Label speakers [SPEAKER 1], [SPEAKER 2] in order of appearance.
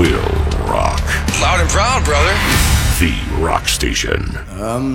[SPEAKER 1] will rock.
[SPEAKER 2] Loud and proud, brother.
[SPEAKER 1] The Rock Station.